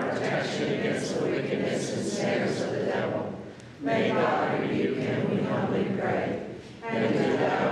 protection against the wickedness and snares of the devil. May God rebuke him, we humbly pray. And do thou,